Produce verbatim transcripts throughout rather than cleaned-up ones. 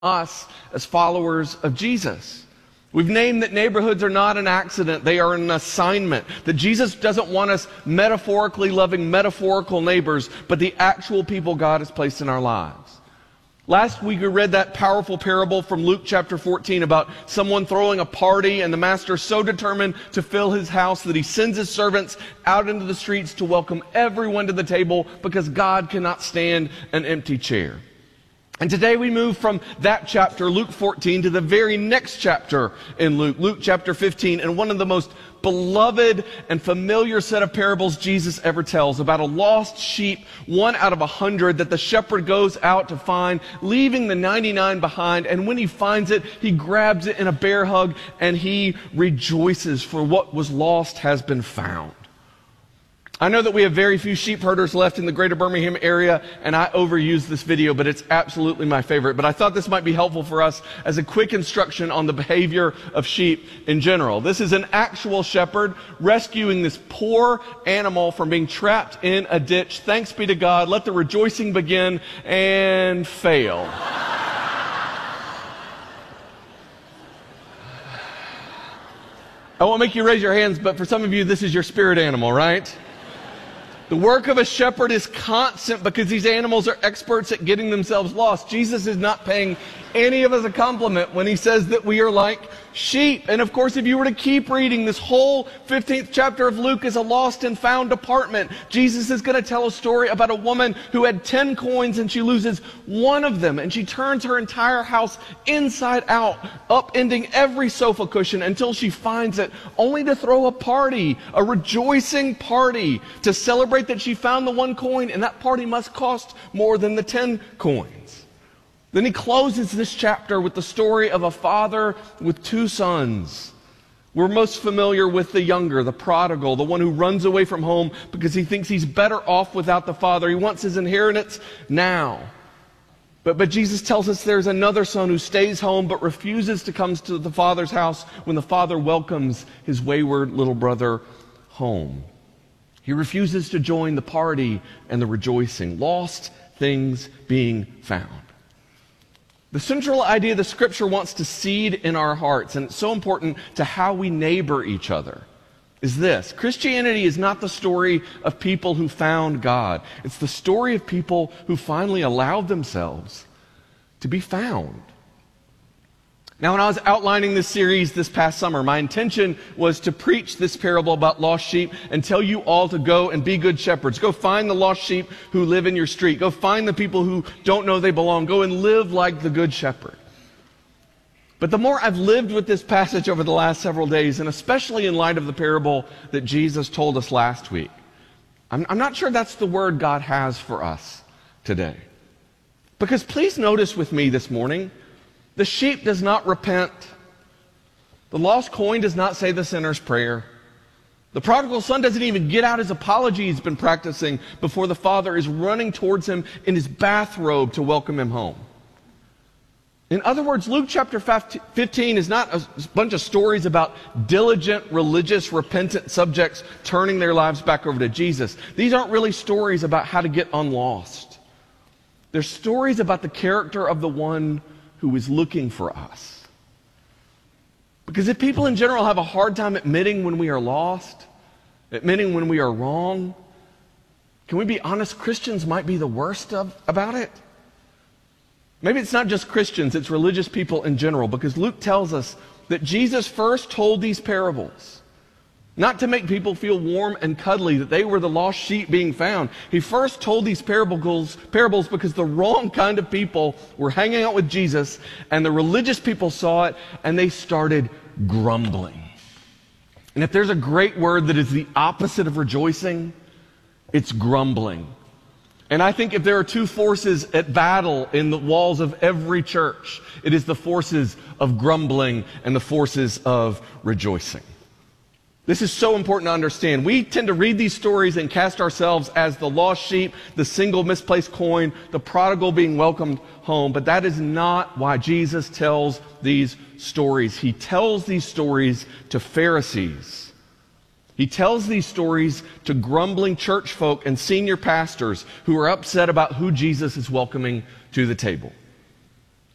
us as followers of Jesus. We've named that neighborhoods are not an accident, they are an assignment. That Jesus doesn't want us metaphorically loving metaphorical neighbors, but the actual people God has placed in our lives. Last week we read that powerful parable from Luke chapter fourteen about someone throwing a party and the master is so determined to fill his house that he sends his servants out into the streets to welcome everyone to the table because God cannot stand an empty chair. And today we move from that chapter, Luke fourteen, to the very next chapter in Luke, Luke chapter fifteen, and one of the most beloved and familiar set of parables Jesus ever tells about a lost sheep, one out of a hundred that the shepherd goes out to find, leaving the ninety-nine behind, and when he finds it, he grabs it in a bear hug and he rejoices for what was lost has been found. I know that we have very few sheep herders left in the greater Birmingham area, and I overuse this video, but it's absolutely my favorite. But I thought this might be helpful for us as a quick instruction on the behavior of sheep in general. This is an actual shepherd rescuing this poor animal from being trapped in a ditch. Thanks be to God. Let the rejoicing begin and fail. I won't make you raise your hands, but for some of you, this is your spirit animal, right? The work of a shepherd is constant because these animals are experts at getting themselves lost. Jesus is not paying any of us a compliment when he says that we are like sheep. And of course, if you were to keep reading, this whole fifteenth chapter of Luke is a lost and found department. Jesus is going to tell a story about a woman who had ten coins and she loses one of them. And she turns her entire house inside out, upending every sofa cushion until she finds it, only to throw a party, a rejoicing party, to celebrate that she found the one coin, and that party must cost more than the ten coins. Then he closes this chapter with the story of a father with two sons. We're most familiar with the younger, the prodigal, the one who runs away from home because he thinks he's better off without the father. He wants his inheritance now. But, but Jesus tells us there's another son who stays home but refuses to come to the father's house when the father welcomes his wayward little brother home. He refuses to join the party and the rejoicing. Lost things being found. The central idea the Scripture wants to seed in our hearts, and it's so important to how we neighbor each other, is this. Christianity is not the story of people who found God. It's the story of people who finally allowed themselves to be found. Now, when I was outlining this series this past summer, my intention was to preach this parable about lost sheep and tell you all to go and be good shepherds. Go find the lost sheep who live in your street. Go find the people who don't know they belong. Go and live like the good shepherd. But the more I've lived with this passage over the last several days, and especially in light of the parable that Jesus told us last week, I'm, I'm not sure that's the word God has for us today. Because please notice with me this morning, the sheep does not repent. The lost coin does not say the sinner's prayer. The prodigal son doesn't even get out his apology he's been practicing before the father is running towards him in his bathrobe to welcome him home. In other words, Luke chapter fifteen is not a bunch of stories about diligent, religious, repentant subjects turning their lives back over to Jesus. These aren't really stories about how to get unlost. They're stories about the character of the one who is looking for us. Because if people in general have a hard time admitting when we are lost, admitting when we are wrong, can we be honest? Christians might be the worst of, about it. Maybe it's not just Christians, it's religious people in general, because Luke tells us that Jesus first told these parables not to make people feel warm and cuddly, that they were the lost sheep being found. He first told these parables, parables because the wrong kind of people were hanging out with Jesus, and the religious people saw it, and they started grumbling. And if there's a great word that is the opposite of rejoicing, it's grumbling. And I think if there are two forces at battle in the walls of every church, it is the forces of grumbling and the forces of rejoicing. This is so important to understand. We tend to read these stories and cast ourselves as the lost sheep, the single misplaced coin, the prodigal being welcomed home. But that is not why Jesus tells these stories. He tells these stories to Pharisees. He tells these stories to grumbling church folk and senior pastors who are upset about who Jesus is welcoming to the table.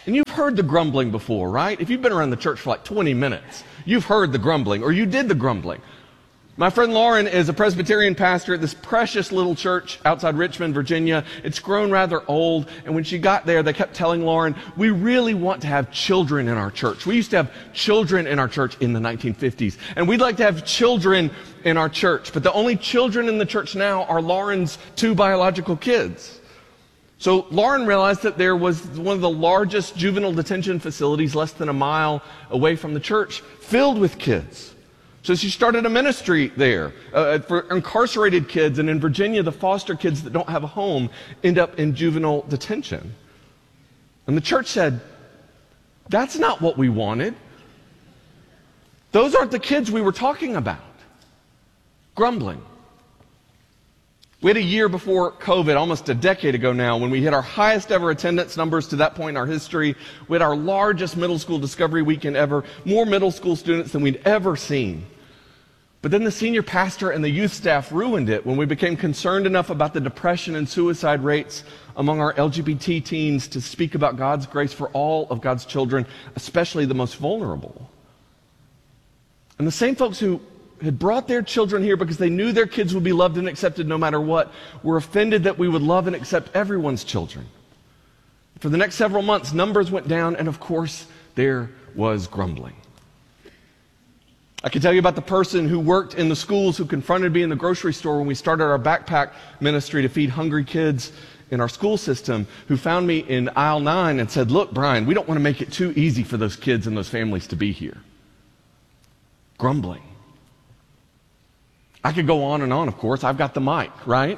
And you've heard the grumbling before, right? If you've been around the church for like twenty minutes, you've heard the grumbling, or you did the grumbling. My friend Lauren is a Presbyterian pastor at this precious little church outside Richmond, Virginia. It's grown rather old, and when she got there, they kept telling Lauren, we really want to have children in our church. We used to have children in our church in the nineteen fifties, and we'd like to have children in our church, but the only children in the church now are Lauren's two biological kids. So Lauren realized that there was one of the largest juvenile detention facilities less than a mile away from the church filled with kids. So she started a ministry there uh, for incarcerated kids, and in Virginia, the foster kids that don't have a home end up in juvenile detention. And the church said, that's not what we wanted. Those aren't the kids we were talking about. Grumbling. We had a year before COVID, almost a decade ago now, when we hit our highest ever attendance numbers to that point in our history. We had our largest middle school discovery weekend ever, more middle school students than we'd ever seen. But then the senior pastor and the youth staff ruined it when we became concerned enough about the depression and suicide rates among our L G B T teens to speak about God's grace for all of God's children, especially the most vulnerable. And the same folks who had brought their children here because they knew their kids would be loved and accepted no matter what, were offended that we would love and accept everyone's children. For the next several months, numbers went down, and of course, there was grumbling. I can tell you about the person who worked in the schools who confronted me in the grocery store when we started our backpack ministry to feed hungry kids in our school system, who found me in aisle nine and said, look, Brian, we don't want to make it too easy for those kids and those families to be here. Grumbling. I could go on and on, of course. I've got the mic, right?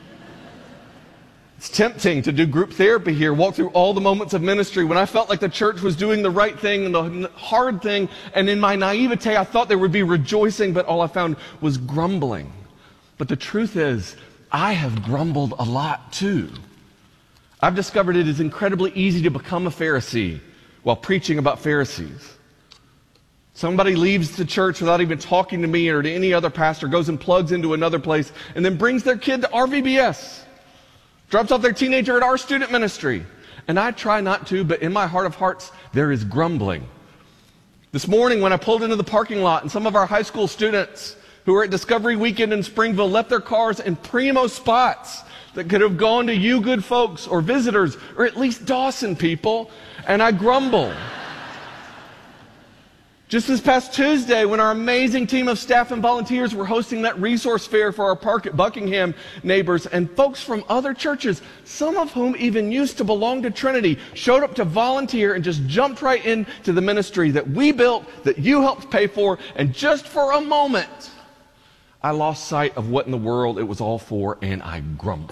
It's tempting to do group therapy here, walk through all the moments of ministry when I felt like the church was doing the right thing and the hard thing, and in my naivete, I thought there would be rejoicing, but all I found was grumbling. But the truth is, I have grumbled a lot too. I've discovered it is incredibly easy to become a Pharisee while preaching about Pharisees. Somebody leaves the church without even talking to me or to any other pastor, goes and plugs into another place, and then brings their kid to R V B S. Drops off their teenager at our student ministry. And I try not to, but in my heart of hearts, there is grumbling. This morning when I pulled into the parking lot and some of our high school students who were at Discovery Weekend in Springville left their cars in primo spots that could have gone to you good folks or visitors or at least Dawson people, and I grumble. Just this past Tuesday, when our amazing team of staff and volunteers were hosting that resource fair for our Park at Buckingham neighbors, and folks from other churches, some of whom even used to belong to Trinity, showed up to volunteer and just jumped right into the ministry that we built, that you helped pay for, and just for a moment, I lost sight of what in the world it was all for, and I grumbled.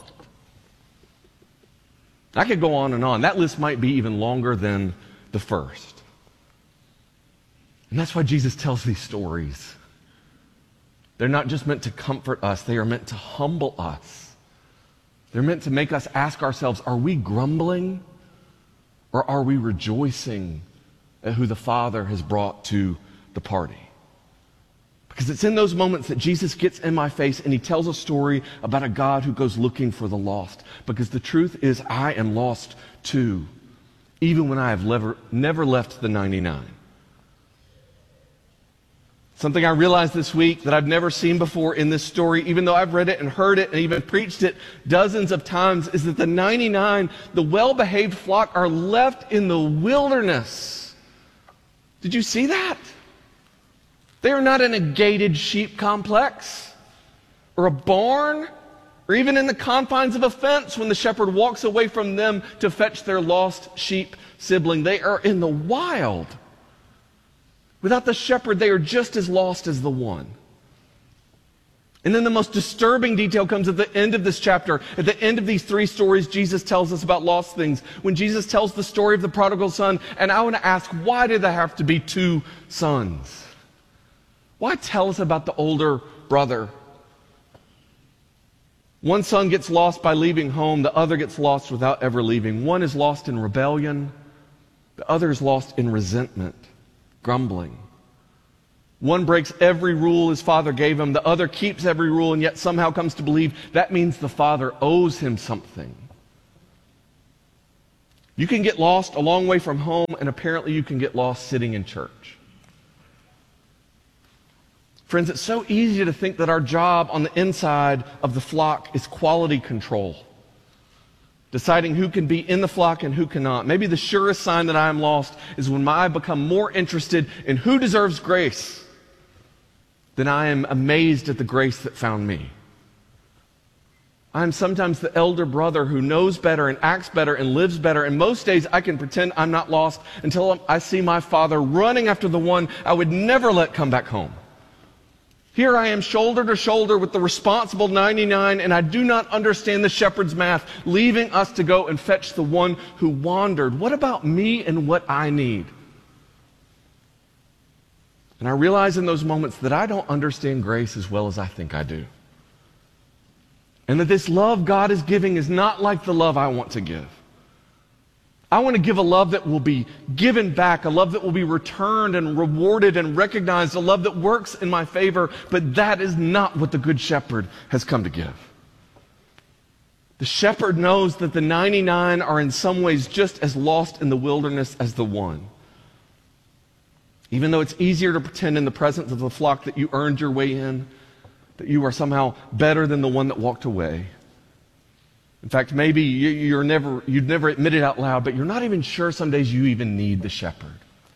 I could go on and on. That list might be even longer than the first. And that's why Jesus tells these stories. They're not just meant to comfort us, they are meant to humble us. They're meant to make us ask ourselves, are we grumbling or are we rejoicing at who the Father has brought to the party? Because it's in those moments that Jesus gets in my face and he tells a story about a God who goes looking for the lost. Because the truth is, I am lost too, even when I have never, never left the ninety-nine. Something I realized this week that I've never seen before in this story, even though I've read it and heard it and even preached it dozens of times, is that the ninety-nine, the well-behaved flock, are left in the wilderness. Did you see that? They are not in a gated sheep complex or a barn or even in the confines of a fence when the shepherd walks away from them to fetch their lost sheep sibling. They are in the wild. Without the shepherd, they are just as lost as the one. And then the most disturbing detail comes at the end of this chapter. At the end of these three stories, Jesus tells us about lost things. When Jesus tells the story of the prodigal son, and I want to ask, why did there have to be two sons? Why tell us about the older brother? One son gets lost by leaving home. The other gets lost without ever leaving. One is lost in rebellion. The other is lost in resentment. Grumbling. One breaks every rule his father gave him. The other keeps every rule and yet somehow comes to believe that means the father owes him something. You can get lost a long way from home, and apparently you can get lost sitting in church. Friends, it's so easy to think that our job on the inside of the flock is quality control, deciding who can be in the flock and who cannot. Maybe the surest sign that I am lost is when I become more interested in who deserves grace than I am amazed at the grace that found me. I'm sometimes the elder brother who knows better and acts better and lives better, and most days I can pretend I'm not lost until I see my father running after the one I would never let come back home. Here I am shoulder to shoulder with the responsible ninety-nine, and I do not understand the shepherd's math, leaving us to go and fetch the one who wandered. What about me and what I need? And I realize in those moments that I don't understand grace as well as I think I do. And that this love God is giving is not like the love I want to give. I want to give a love that will be given back, a love that will be returned and rewarded and recognized, a love that works in my favor, but that is not what the Good Shepherd has come to give. The shepherd knows that the ninety-nine are in some ways just as lost in the wilderness as the one. Even though it's easier to pretend in the presence of the flock that you earned your way in, that you are somehow better than the one that walked away. In fact, maybe you're never, you'd never admit it out loud, but you're not even sure some days you even need the shepherd.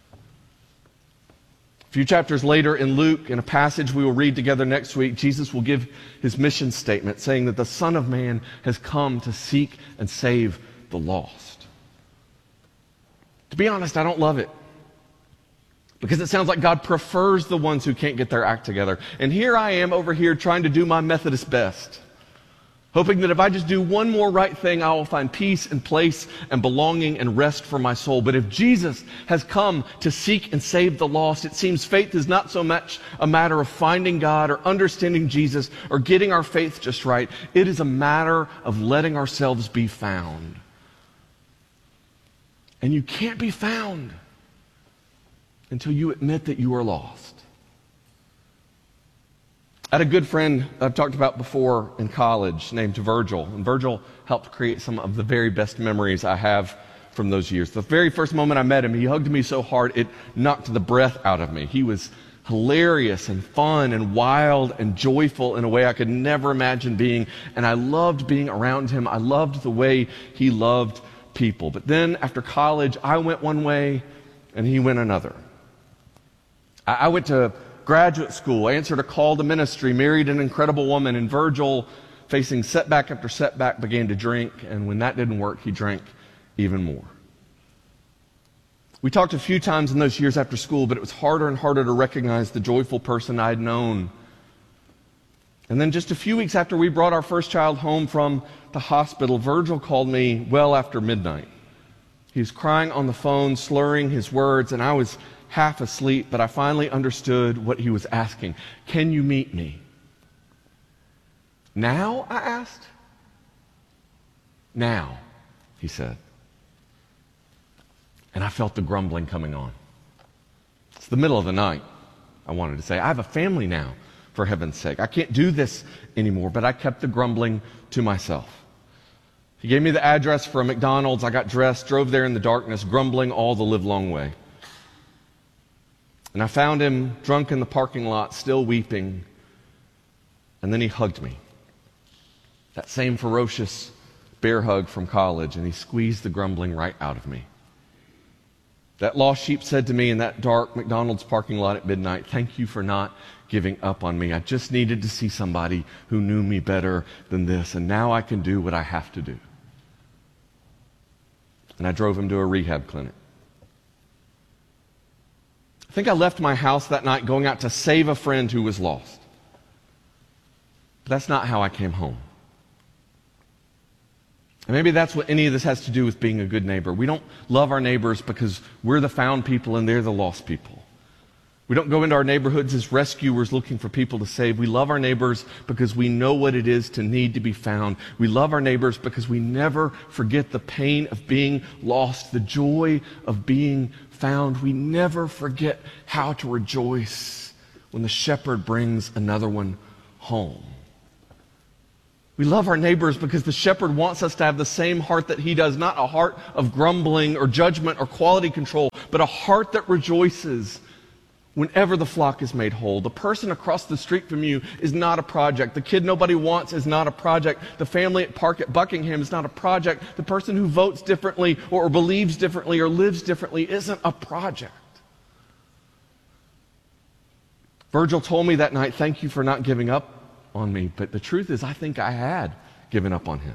A few chapters later in Luke, in a passage we will read together next week, Jesus will give his mission statement saying that the Son of Man has come to seek and save the lost. To be honest, I don't love it, because it sounds like God prefers the ones who can't get their act together. And here I am over here trying to do my Methodist best, hoping that if I just do one more right thing, I will find peace and place and belonging and rest for my soul. But if Jesus has come to seek and save the lost, it seems faith is not so much a matter of finding God or understanding Jesus or getting our faith just right. It is a matter of letting ourselves be found. And you can't be found until you admit that you are lost. I had a good friend I've talked about before in college named Virgil, and Virgil helped create some of the very best memories I have from those years. The very first moment I met him, he hugged me so hard it knocked the breath out of me. He was hilarious and fun and wild and joyful in a way I could never imagine being, and I loved being around him. I loved the way he loved people. But then after college, I went one way and he went another. I went to graduate school, answered a call to ministry, married an incredible woman, and Virgil, facing setback after setback, began to drink, and when that didn't work, he drank even more. We talked a few times in those years after school, but it was harder and harder to recognize the joyful person I had known. And then just a few weeks after we brought our first child home from the hospital, Virgil called me well after midnight. He was crying on the phone, slurring his words, and I was half asleep, but I finally understood what he was asking. Can you meet me? Now? I asked. Now, he said. And I felt the grumbling coming on. It's the middle of the night, I wanted to say. I have a family now, for heaven's sake. I can't do this anymore, but I kept the grumbling to myself. He gave me the address for a McDonald's. I got dressed, drove there in the darkness, grumbling all the livelong way. And I found him drunk in the parking lot, still weeping. And then he hugged me. That same ferocious bear hug from college, and he squeezed the grumbling right out of me. That lost sheep said to me in that dark McDonald's parking lot at midnight, "Thank you for not giving up on me. I just needed to see somebody who knew me better than this, and now I can do what I have to do." And I drove him to a rehab clinic. I think I left my house that night going out to save a friend who was lost. But that's not how I came home. And maybe that's what any of this has to do with being a good neighbor. We don't love our neighbors because we're the found people and they're the lost people. We don't go into our neighborhoods as rescuers looking for people to save. We love our neighbors because we know what it is to need to be found. We love our neighbors because we never forget the pain of being lost, the joy of being found. We never forget how to rejoice when the shepherd brings another one home. We love our neighbors because the shepherd wants us to have the same heart that he does, not a heart of grumbling or judgment or quality control, but a heart that rejoices whenever the flock is made whole. The person across the street from you is not a project. The kid nobody wants is not a project. The family at Park at Buckingham is not a project. The person who votes differently or believes differently or lives differently isn't a project. Virgil told me that night, "Thank you for not giving up on me." But the truth is, I think I had given up on him.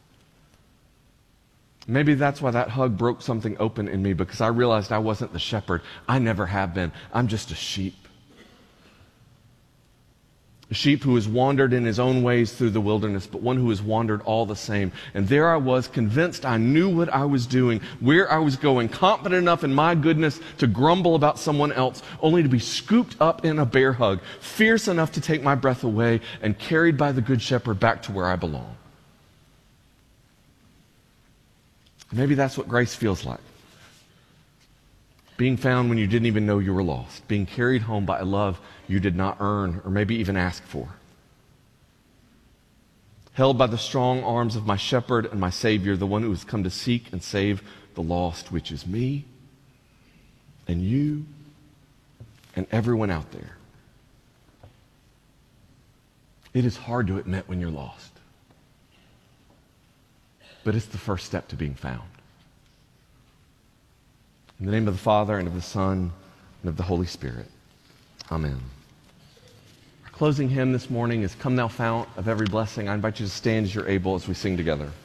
Maybe that's why that hug broke something open in me, because I realized I wasn't the shepherd. I never have been. I'm just a sheep. A sheep who has wandered in his own ways through the wilderness, but one who has wandered all the same. And there I was, convinced I knew what I was doing, where I was going, confident enough in my goodness to grumble about someone else, only to be scooped up in a bear hug, fierce enough to take my breath away, and carried by the good shepherd back to where I belong. Maybe that's what grace feels like. Being found when you didn't even know you were lost. Being carried home by a love you did not earn or maybe even ask for. Held by the strong arms of my shepherd and my Savior, the one who has come to seek and save the lost, which is me and you and everyone out there. It is hard to admit when you're lost. But it's the first step to being found. In the name of the Father, and of the Son, and of the Holy Spirit. Amen. Our closing hymn this morning is "Come Thou Fount of Every Blessing." I invite you to stand as you're able as we sing together.